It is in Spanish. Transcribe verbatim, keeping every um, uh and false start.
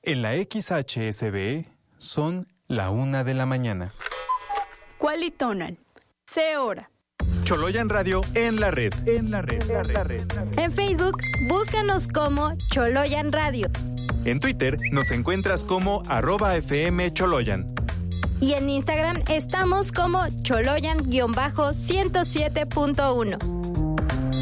En la X H S B son la una de la mañana. Qualitonal. C hora. Choloyan Radio en la red. En la red. En la red. En Facebook, búscanos como Choloyan Radio. En Twitter nos encuentras como arroba F M Choloyan. Y en Instagram estamos como Choloyan ciento siete punto uno.